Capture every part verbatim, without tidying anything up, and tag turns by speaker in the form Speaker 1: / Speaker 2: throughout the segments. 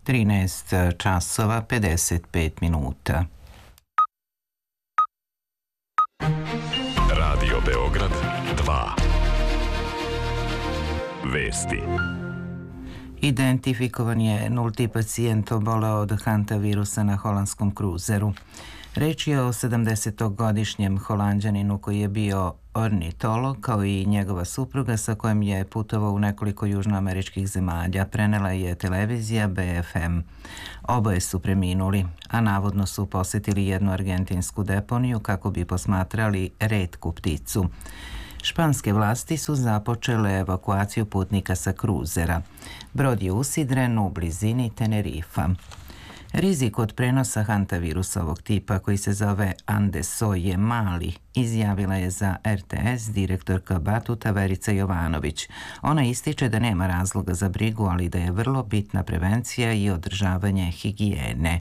Speaker 1: trinaest časova pedeset pet minuta.
Speaker 2: Radio Beograd dva. Vesti.
Speaker 1: Identifikovan je nulti pacijent oboleo od hantavirusa na holandskom kruzeru. Reč je o sedamdesetogodišnjem Holanđaninu koji je bio ornitolog, kao i njegova supruga sa kojom je putovao u nekoliko južnoameričkih zemalja, prenela je televizija B F M. Oboje su preminuli, a navodno su posetili jednu argentinsku deponiju kako bi posmatrali retku pticu. Španske vlasti su započele evakuaciju putnika sa kruzera. Brod je usidren u blizini Tenerifa. Rizik od prenosa hantavirusa ovog tipa, koji se zove Andeso, je mali, izjavila je za R T S direktorka Batuta Verica Jovanović. Ona ističe da nema razloga za brigu, ali da je vrlo bitna prevencija i održavanje higijene.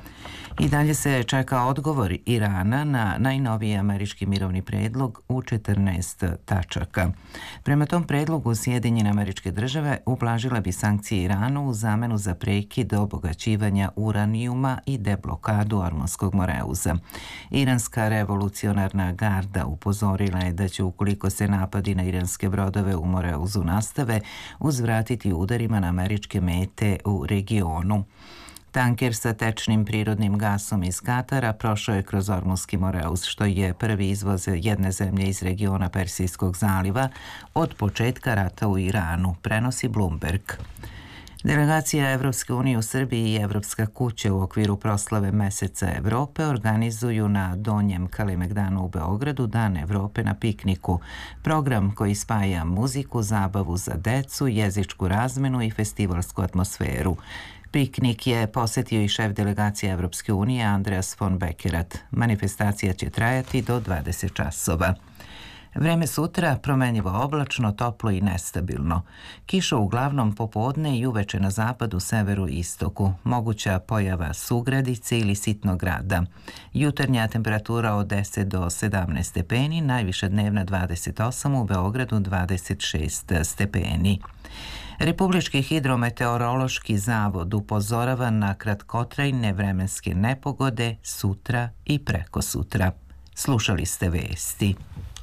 Speaker 1: I dalje se čeka odgovor Irana na najnoviji američki mirovni predlog u četrnaest tačaka. Prema tom predlogu Sjedinjene Američke Države ublažile bi sankcije Iranu u zamenu za prekid obogaćivanja uranijuma i deblokadu Ormonskog moreuza. Iranska revolucionarna garda upozorila je da će, ukoliko se napadi na iranske brodove u moreuzu nastave, uzvratiti udarima na američke mete u regionu. Tanker sa tečnim prirodnim gasom iz Katara prošao je kroz Ormonski moreuz, što je prvi izvoz jedne zemlje iz regiona Persijskog zaliva od početka rata u Iranu, prenosi Bloomberg. Delegacija Evropske unije u Srbiji i Evropska kuća u okviru proslave Meseca Evrope organizuju na Donjem Kalemegdanu u Beogradu Dan Evrope na pikniku, program koji spaja muziku, zabavu za decu, jezičku razmenu i festivalsku atmosferu. Piknik je posetio i šef delegacije Evropske unije Andreas von Bekerat. Manifestacija će trajati do dvadeset časova. Vreme sutra promenljivo oblačno, toplo i nestabilno. Kiša uglavnom popodne i uveče na zapadu, severu i istoku. Moguća pojava sugradice ili sitnog grada. Jutarnja temperatura od deset do sedamnaest stepeni, najviša dnevna dvadeset osam, u Beogradu dvadeset šest stepeni. Republički hidrometeorološki zavod upozorava na kratkotrajne vremenske nepogode sutra i prekosutra. Slušali ste vesti.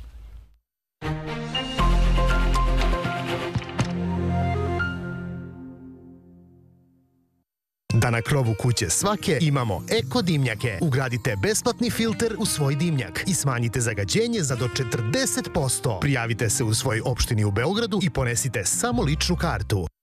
Speaker 3: Da na krovu kuće svake imamo eko dimnjake. Ugradite besplatni filter u svoj dimnjak i smanjite zagađenje za do četrdeset posto. Prijavite se u svojoj opštini u Beogradu i ponesite samo ličnu kartu.